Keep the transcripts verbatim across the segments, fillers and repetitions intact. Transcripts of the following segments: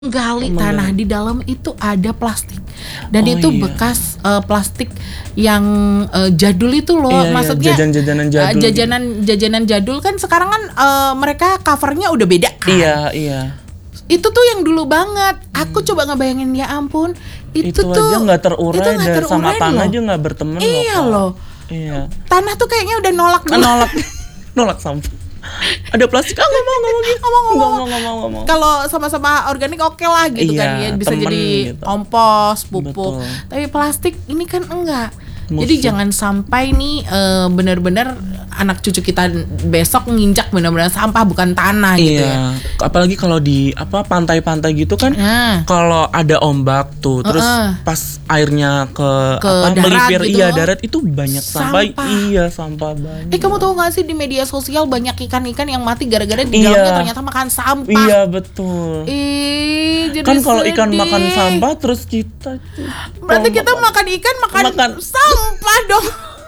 Gali Oh, tanah menggali. di dalam itu ada plastik dan Oh, itu iya. bekas uh, plastik yang uh, jadul itu loh, Iya, iya, maksudnya jajan-jajanan uh, jadul gitu. jajanan jajanan jadul kan sekarang kan uh, mereka covernya udah beda kan. Iya, iya. Itu tuh yang dulu banget. Aku coba ngebayangin, ya ampun, itu, Itu tuh aja nggak terurai itu nggak dan sama terurai tanah loh. aja nggak berteman Iya Kak. loh. Iya. Tanah tuh kayaknya udah nolak dulu. Nolak, nolak sampah. Ada plastik, ah nggak mau, nggak mau, gitu. Ngomong, nggak ngomong. mau, nggak mau, nggak mau. Kalau sama-sama organik oke lah gitu Iya, kan ya, bisa temen jadi gitu. kompos, pupuk. Betul. Tapi plastik ini kan enggak. Musuh. Jadi jangan sampai nih eh, benar-benar anak cucu kita besok nginjak benar-benar sampah bukan tanah gitu ya. Iya, apalagi kalau di apa pantai-pantai gitu kan, Nah. kalau ada ombak tuh, terus Uh-uh. pas airnya ke, Ke apa darat melipir, gitu. iya darat itu banyak sampah. Sampah. Iya, sampah banyak. Eh kamu tahu gak sih di media sosial banyak ikan-ikan yang mati gara-gara di Iya. dalamnya ternyata makan sampah. Iya betul. Ih, jadi Kan kalau ikan sedih. makan sampah terus kita Berarti kalau kita makan ikan makan, makan- sampah dong.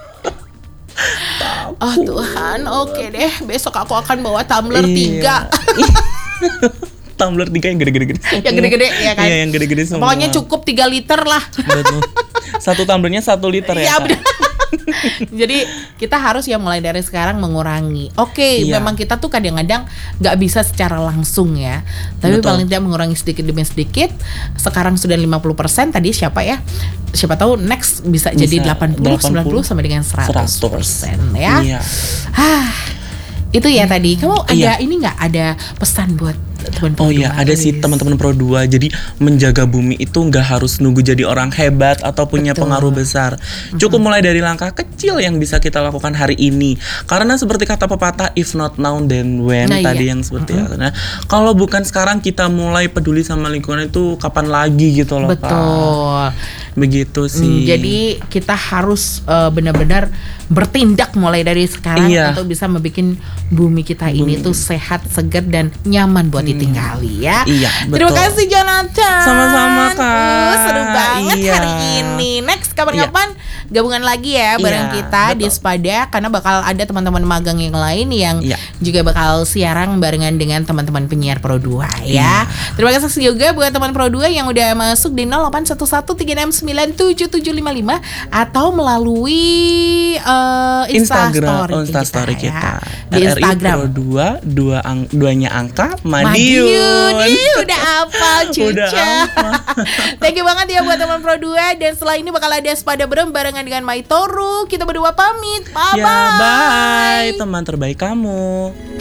Oh Tuhan, oke deh. Besok aku akan bawa tumbler Iya. tiga. Tumbler tiga yang gede-gede semua. Yang gede-gede ya kan. Iya, yang gede-gede semua. Pokoknya cukup tiga liter lah. Betul. Satu tumblernya satu liter ya. Iya Kak? benar. Jadi kita harus ya mulai dari sekarang mengurangi. Oke, Iya. memang kita tuh kadang-kadang nggak bisa secara langsung ya. Tapi Betul. paling tidak mengurangi sedikit demi sedikit. Sekarang sudah lima puluh persen, tadi siapa ya? Siapa tahu next bisa, jadi Bisa delapan puluh, sembilan puluh delapan puluh, sampai dengan seratus persen ya. Iya. Hah. Itu ya tadi. Kamu ada Iya. ini nggak, ada pesan buat teman Oh iya, ada sih teman-teman Pro dua. Jadi menjaga bumi itu nggak harus nunggu jadi orang hebat atau punya Betul. pengaruh besar. Cukup mulai dari langkah kecil yang bisa kita lakukan hari ini. Karena seperti kata pepatah, if not now then when, Nah, tadi iya. yang seperti itu. Nah, kalau bukan sekarang kita mulai peduli sama lingkungan itu kapan lagi gitu loh, Kak. Betul. Begitu Hmm, sih. jadi kita harus uh, benar-benar bertindak mulai dari sekarang Iya. untuk bisa membuat bumi kita ini tuh sehat, segar dan nyaman buat ditinggali ya. Iya, Terima betul. kasih Jonathan. Sama-sama, Kak. Uh, seru banget Iya. hari ini. Next kapan-kapan gabungan lagi ya bareng Iya, kita di betul. Spada, karena bakal ada teman-teman magang yang lain yang Iya. juga bakal siaran barengan dengan teman-teman penyiar Pro dua ya. Terima kasih juga buat teman Pro dua yang udah masuk di nol delapan satu satu tiga enam sembilan tujuh tujuh lima lima atau melalui uh, Instagram, Instastory oh, Instastory kita, kita, ya. Di R R I Instagram. Pro dua, dua ang, duanya angka, Madiun. Madiun. Ih, udah hafal cuca. Udah hafal. Thank you banget ya buat teman Pro dua. Dan setelah ini bakal ada Spada Berem barengan dengan Mai Toru. Kita berdua pamit. Bye-bye. Ya, bye teman terbaik kamu.